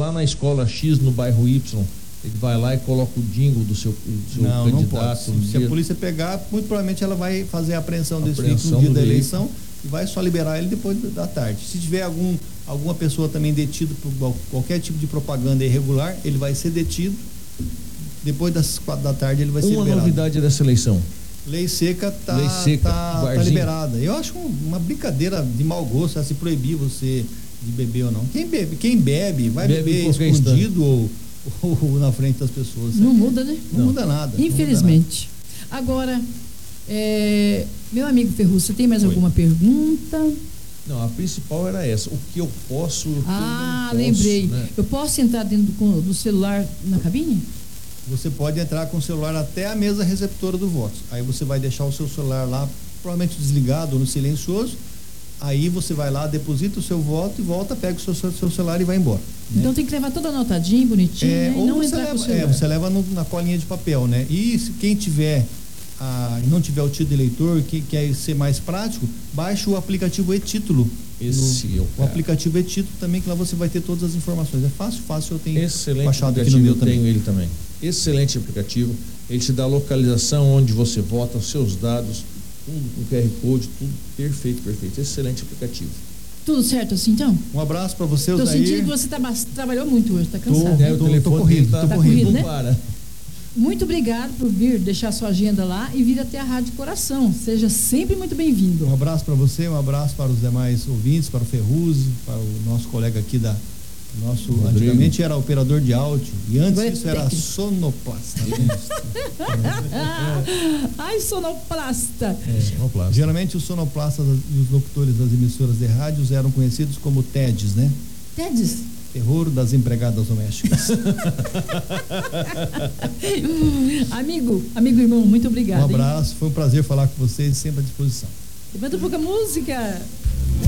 lá na escola X, no bairro Y, ele vai lá e coloca o jingle do seu não, candidato. Não pode. Se a polícia pegar, muito provavelmente ela vai fazer a apreensão desse veículo no dia da eleição e vai só liberar ele depois da tarde. Se tiver alguma pessoa também detida por qualquer tipo de propaganda irregular, ele vai ser detido. Depois das 4 da tarde ele vai ser liberado. Uma novidade dessa eleição. Lei seca tá liberada. Eu acho uma brincadeira de mau gosto se proibir você de beber ou não. Quem bebe vai beber escondido ou na frente das pessoas. Não muda, né? Não muda nada. Infelizmente. Agora, meu amigo Ferrugem, você tem mais alguma pergunta? Não, a principal era essa. O que eu posso... lembrei. Né? Eu posso entrar dentro do celular na cabine? Você pode entrar com o celular até a mesa receptora do voto. Aí você vai deixar o seu celular lá, provavelmente desligado ou no silencioso. Aí você vai lá, deposita o seu voto e volta, pega o seu celular e vai embora. Então tem que levar toda anotadinho, bonitinho, né? Ou não você entrar leva, com o celular. Você leva na colinha de papel, né? E se quem tiver não tiver o título de eleitor, que quer ser mais prático, baixa o aplicativo e-título. O aplicativo e-título também, que lá você vai ter todas as informações. É fácil, eu tenho baixado aqui no meu também. Tenho ele também. Excelente aplicativo. Ele te dá a localização onde você vota, os seus dados, tudo com QR Code, tudo perfeito. Excelente aplicativo. Tudo certo assim, então? Um abraço para você, Tô sentindo que você trabalhou muito hoje, tá cansado. Tô corrido, tá corrido, né? Para. Muito obrigado por vir, deixar sua agenda lá e vir até a Rádio Coração. Seja sempre muito bem-vindo. Um abraço para você, um abraço para os demais ouvintes, para o Ferrugem, para o nosso colega aqui antigamente era operador de áudio e antes isso era sonoplasta. Ai, sonoplasta. Sonoplasta. Geralmente os sonoplastas e os locutores das emissoras de rádios eram conhecidos como TEDs, né? TEDs? Terror das empregadas domésticas. Amigo irmão, muito obrigado. Um abraço, foi um prazer falar com vocês, sempre à disposição. Levanta um pouco a música.